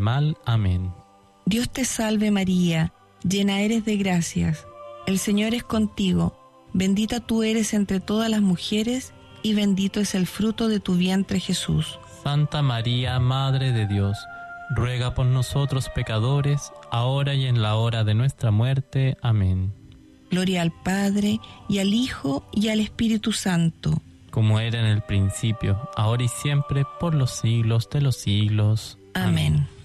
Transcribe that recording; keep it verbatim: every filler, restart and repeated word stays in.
mal. Amén. Dios te salve María, llena eres de gracias, el Señor es contigo, bendita tú eres entre todas las mujeres, y bendito es el fruto de tu vientre Jesús. Santa María, Madre de Dios, ruega por nosotros pecadores, ahora y en la hora de nuestra muerte. Amén. Gloria al Padre, y al Hijo, y al Espíritu Santo. Como era en el principio, ahora y siempre, por los siglos de los siglos. Amén. Amén.